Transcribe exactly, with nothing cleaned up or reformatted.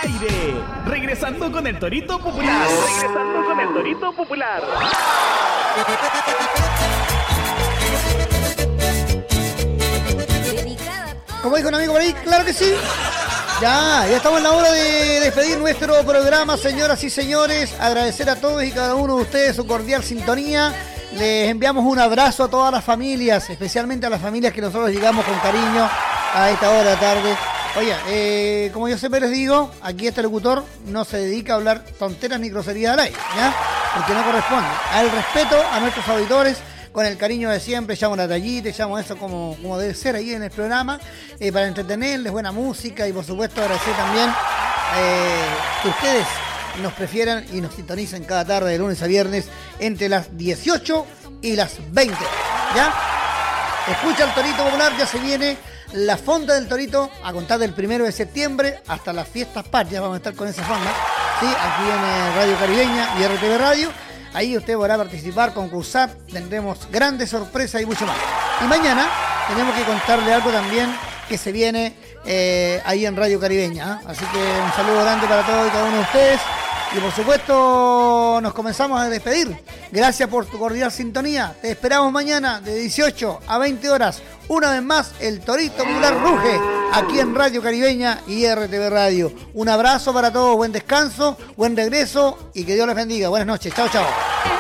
aire. Regresando con el Torito Popular. Regresando con el Torito Popular. Como dijo un amigo por ahí, claro que sí. Ya, ya estamos en la hora de despedir nuestro programa, señoras y señores. Agradecer a todos y cada uno de ustedes su cordial sintonía. Les enviamos un abrazo a todas las familias, especialmente a las familias que nosotros llegamos con cariño a esta hora de la tarde. Oye, eh, como yo siempre les digo, aquí este locutor no se dedica a hablar tonteras ni groserías al aire, ¿ya? Porque no corresponde. Al respeto a nuestros auditores, con el cariño de siempre, echamos la tallita, echamos eso como, como debe ser ahí en el programa, eh, para entretenerles, buena música y por supuesto agradecer también eh, que ustedes nos prefieran y nos sintonicen cada tarde de lunes a viernes entre las dieciocho y las veinte, ¿ya? Escucha el Torito Popular, ya se viene la fonda del Torito a contar del primero de septiembre hasta las fiestas patrias, vamos a estar con esa fonda, ¿sí? Aquí en eh, Radio Caribeña y R T V Radio. Ahí usted podrá participar, concursar, tendremos grandes sorpresas y mucho más. Y mañana tenemos que contarle algo también que se viene eh, ahí en Radio Caribeña, ¿eh? Así que un saludo grande para todos y cada uno de ustedes. Y por supuesto nos comenzamos a despedir. Gracias por tu cordial sintonía. Te esperamos mañana de dieciocho a veinte horas. Una vez más, el Torito Popular ruge aquí en Radio Caribeña y R T V Radio. Un abrazo para todos, buen descanso, buen regreso y que Dios les bendiga. Buenas noches, chao, chao.